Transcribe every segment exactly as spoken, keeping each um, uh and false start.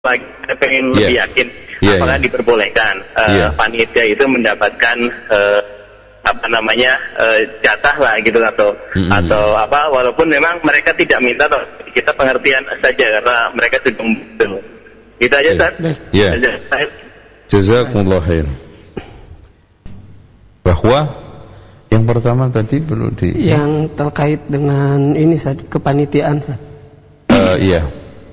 apalagi kita pengen yeah. lebih yakin yeah, apakah yeah. diperbolehkan uh, yeah. panitia itu mendapatkan uh, apa namanya uh, jatah lah gitu atau mm-hmm. atau apa, walaupun memang mereka tidak minta, atau kita pengertian saja karena mereka sudah membantu. Itu aja, Ustaz. Ya. Jazakumullah khair. Bahwa yang pertama tadi perlu di yang terkait dengan ini Ustaz, kepanitiaan Ustaz. Uh, iya.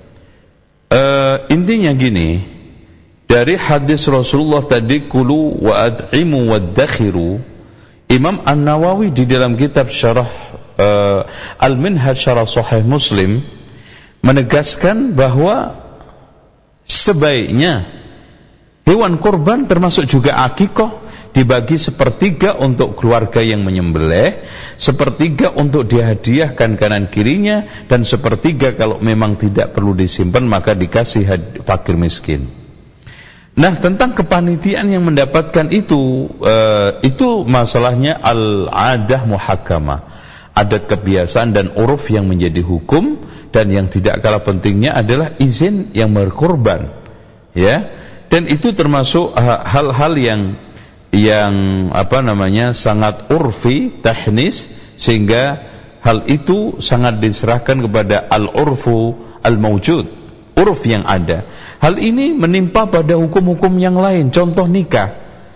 Uh, intinya gini, dari hadis Rasulullah tadi, kulu wa ad'imu waddakhiru, Imam An-Nawawi di dalam kitab syarah uh, Al-Minhaj Syarah Sahih Muslim menegaskan bahwa sebaiknya hewan kurban termasuk juga akikah dibagi sepertiga untuk keluarga yang menyembelih, sepertiga untuk dihadiahkan kanan kirinya, dan sepertiga kalau memang tidak perlu disimpan maka dikasih fakir miskin. Nah, tentang kepanitiaan yang mendapatkan itu, uh, itu masalahnya al-adah muhakkamah, adat kebiasaan dan uruf yang menjadi hukum, dan yang tidak kalah pentingnya adalah izin yang berkorban, ya. Dan itu termasuk hal-hal yang yang apa namanya sangat urfi, teknis, sehingga hal itu sangat diserahkan kepada al-urfu al-mawjud, uruf yang ada. Hal ini menimpa pada hukum-hukum yang lain. Contoh nikah,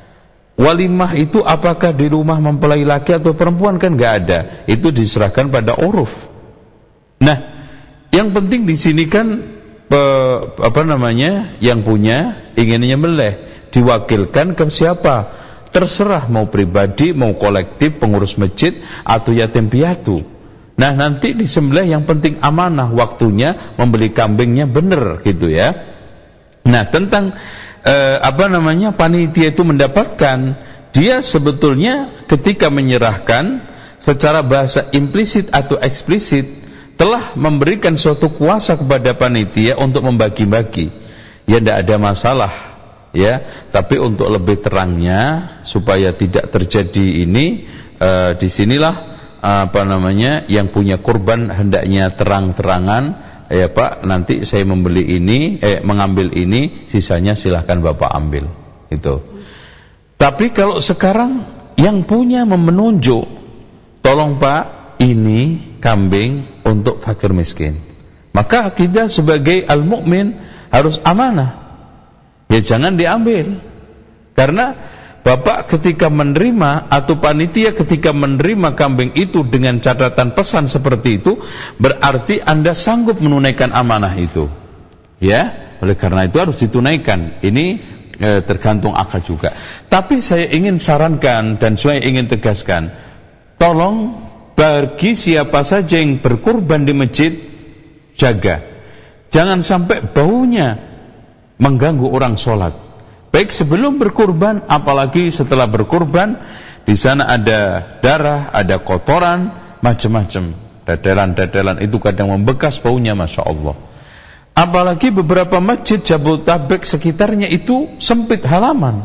walimah itu apakah di rumah mempelai laki atau perempuan, kan nggak ada, itu diserahkan pada uruf. Nah, yang penting di sini kan pe, apa namanya yang punya ingin nyembelih diwakilkan ke siapa? Terserah, mau pribadi, mau kolektif, pengurus masjid atau yatim piatu. Nah, nanti disembelih yang penting amanah, waktunya membeli kambingnya benar gitu ya. Nah, tentang eh, apa namanya panitia itu mendapatkan, dia sebetulnya ketika menyerahkan secara bahasa implisit atau eksplisit telah memberikan suatu kuasa kepada panitia untuk membagi-bagi. Ya, tidak ada masalah, ya. Tapi untuk lebih terangnya supaya tidak terjadi ini, uh, disinilah uh, apa namanya yang punya kurban hendaknya terang-terangan, ya Pak, nanti saya membeli ini, eh mengambil ini, sisanya silahkan Bapak ambil, itu. Tapi kalau sekarang yang punya menunjuk, tolong Pak, ini kambing untuk fakir miskin, maka kita sebagai al-mu'min harus amanah, ya jangan diambil. Karena Bapak ketika menerima atau panitia ketika menerima kambing itu dengan catatan pesan seperti itu, berarti Anda sanggup menunaikan amanah itu, ya. Oleh karena itu harus ditunaikan. Ini eh, tergantung akad juga. Tapi saya ingin sarankan dan saya ingin tegaskan, tolong bagi siapa saja yang berkurban di masjid, jaga, jangan sampai baunya mengganggu orang sholat, baik sebelum berkurban, apalagi setelah berkurban. Di sana ada darah, ada kotoran, macam-macam, dadelan-dadelan itu kadang membekas baunya, masya Allah. Apalagi beberapa masjid Jabodetabek sekitarnya itu sempit halaman,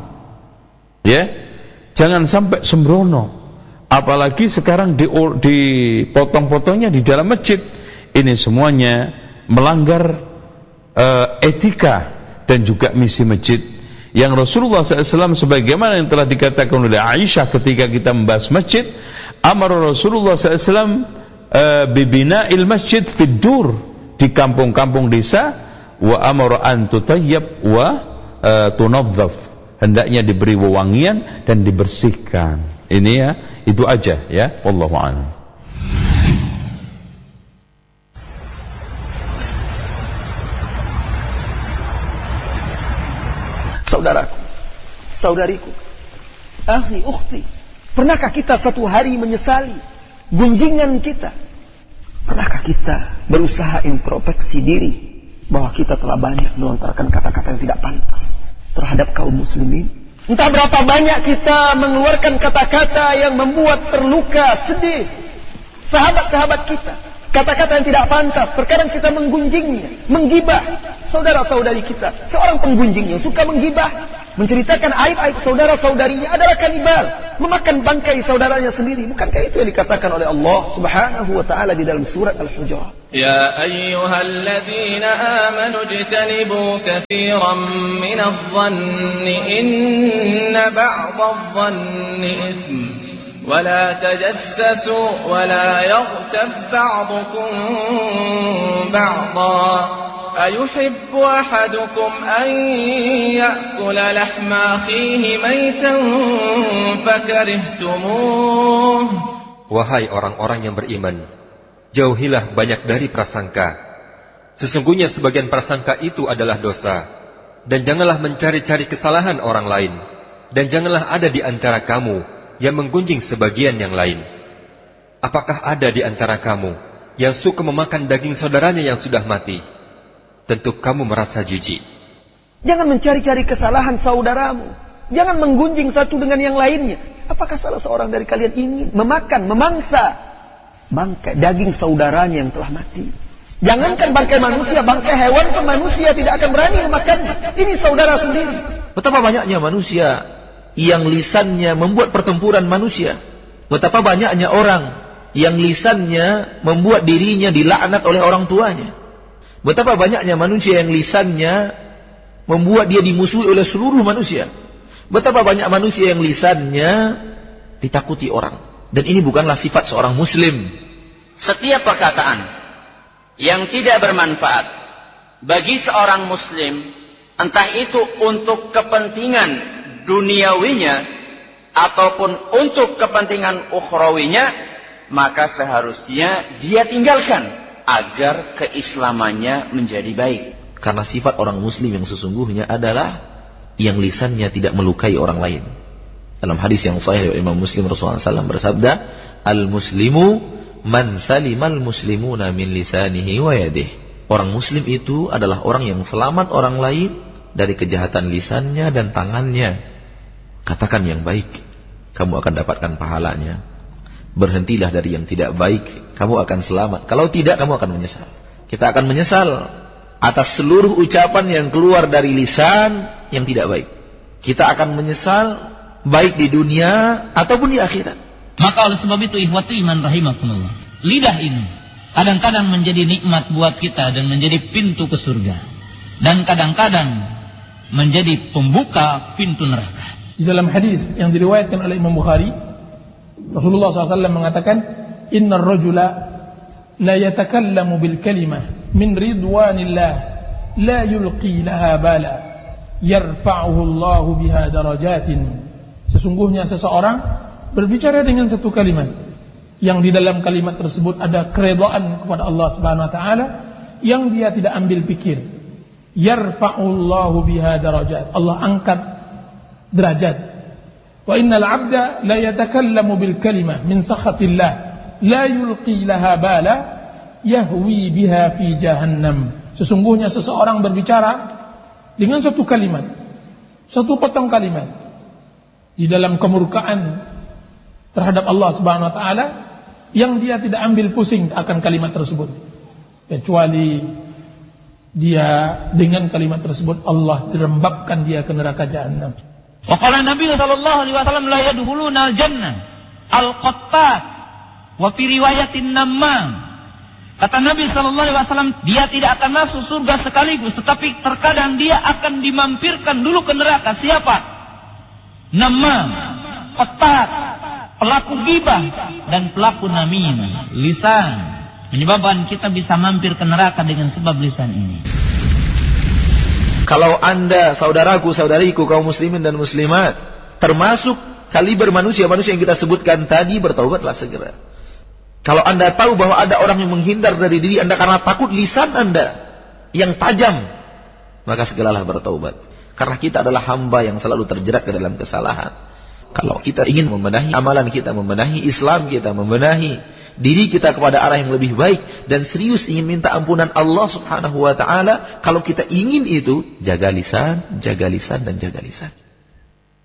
ya, jangan sampai sembrono. Apalagi sekarang di, di potong-potongnya di dalam masjid. Ini semuanya melanggar uh, etika dan juga misi masjid yang Rasulullah shallallahu alaihi wasallam sebagaimana yang telah dikatakan oleh Aisyah ketika kita membahas masjid, amar Rasulullah shallallahu alaihi wasallam uh, bibina'il masjid fid dur, di kampung-kampung desa, wa amara an tutayyab wa uh, tunadzaf, hendaknya diberi wewangian dan dibersihkan. Ini ya, itu aja ya, wallahu a'lam. Saudaraku, saudariku, ahli, ukhti, pernahkah kita satu hari menyesali gunjingan kita? Pernahkah kita berusaha introspeksi diri bahwa kita telah banyak melontarkan kata-kata yang tidak pantas terhadap kaum muslimin? Entah berapa banyak kita mengeluarkan kata-kata yang membuat terluka, sedih sahabat-sahabat kita. Kata-kata yang tidak pantas, terkadang kita menggunjingnya, menggibah saudara-saudari kita. Seorang penggunjing yang suka menggibah, menceritakan aib-aib saudara-saudarinya adalah kanibal, memakan bangkai saudaranya sendiri. Bukankah itu yang dikatakan oleh Allah Subhanahu wa taala di dalam surat Al-Hujurat? Ya ayyuhalladzina amanu ijtanibu katsiran minadh-dhanni inna ba'dadh-dhanni itsm wa la tajassasu wa la yaghtab ba'dukum ba'dha أيحب أحدكم أن يأكل لحم أخيه ميتا فكرهتموه. Wahai orang-orang yang beriman, jauhilah banyak dari prasangka. Sesungguhnya sebagian prasangka itu adalah dosa. Dan janganlah mencari-cari kesalahan orang lain. Dan janganlah ada di antara kamu yang menggunjing sebagian yang lain. Apakah ada di antara kamu yang suka memakan daging saudaranya yang sudah mati? Tentu kamu merasa jijik. Jangan mencari-cari kesalahan saudaramu. Jangan menggunjing satu dengan yang lainnya. Apakah salah seorang dari kalian ingin memakan, memangsa bangkai daging saudaranya yang telah mati? Jangankan bangkai manusia, bangkai hewan pun manusia tidak akan berani memakannya. Ini saudara sendiri. Betapa banyaknya manusia yang lisannya membuat pertempuran manusia. Betapa banyaknya orang yang lisannya membuat dirinya dilaknat oleh orang tuanya. Betapa banyaknya manusia yang lisannya membuat dia dimusuhi oleh seluruh manusia. Betapa banyak manusia yang lisannya ditakuti orang. Dan ini bukanlah sifat seorang muslim. Setiap perkataan yang tidak bermanfaat bagi seorang muslim, entah itu untuk kepentingan duniawinya ataupun untuk kepentingan ukhrawinya, maka seharusnya dia tinggalkan agar keislamannya menjadi baik. Karena sifat orang muslim yang sesungguhnya adalah yang lisannya tidak melukai orang lain. Dalam hadis yang sahih dari Imam Muslim, Rasulullah shallallahu alaihi wasallam bersabda, Al-muslimu man salimal muslimuna min lisanihi wa yadih. Orang muslim itu adalah orang yang selamat orang lain dari kejahatan lisannya dan tangannya. Katakan yang baik, kamu akan dapatkan pahalanya. Berhentilah dari yang tidak baik, kamu akan selamat. Kalau tidak, kamu akan menyesal. Kita akan menyesal atas seluruh ucapan yang keluar dari lisan yang tidak baik. Kita akan menyesal baik di dunia ataupun di akhirat. Maka oleh sebab itu, ikhwati iman rahimakumullah, lidah ini kadang-kadang menjadi nikmat buat kita dan menjadi pintu ke surga, dan kadang-kadang menjadi pembuka pintu neraka. Di dalam hadis yang diriwayatkan oleh Imam Bukhari, Rasulullah shallallahu alaihi wasallam mengatakan, Inna rajula la yatakallamu bil kalimah min ridwanillah la yulqi laha bala yarfa'uhu Allahu biha darajatin. Sesungguhnya seseorang berbicara dengan satu kalimat yang di dalam kalimat tersebut ada keridhaan kepada Allah Subhanahu wa taala yang dia tidak ambil pikir. Yarfa'uhu Allahu biha darajat. Allah angkat derajat. Wa innal 'abda la yatakallamu bil kalimah min sakhatillah la yulqi laha bala yahwi biha fi jahannam. Sesungguhnya seseorang berbicara dengan satu kalimat, satu potong kalimat di dalam kemurkaan terhadap Allah Subhanahu wa taala yang dia tidak ambil pusing akan kalimat tersebut, kecuali dia dengan kalimat tersebut Allah jerembabkan dia ke neraka jahannam. Wa qala Nabi sallallahu alaihi wasallam la yadkhuluna al-jannah al-qattat wa fi riwayatin namam. Kata Nabi sallallahu alaihi wasallam, dia tidak akan masuk surga sekaligus, tetapi terkadang dia akan dimampirkan dulu ke neraka. Siapa? Namam, qattat, pelaku ghibah dan pelaku namimah, lisan. Menyebabkan kita bisa mampir ke neraka dengan sebab lisan ini. Kalau anda, saudaraku, saudariku, kaum muslimin dan muslimat, termasuk kaliber manusia-manusia yang kita sebutkan tadi, bertaubatlah segera. Kalau anda tahu bahwa ada orang yang menghindar dari diri anda karena takut lisan anda yang tajam, maka segeralah bertaubat. Karena kita adalah hamba yang selalu terjerat ke dalam kesalahan. Kalau kita ingin membenahi amalan kita, membenahi Islam kita, membenahi diri kita kepada arah yang lebih baik, dan serius ingin minta ampunan Allah Subhanahu wa ta'ala, kalau kita ingin itu, jaga lisan, jaga lisan, dan jaga lisan.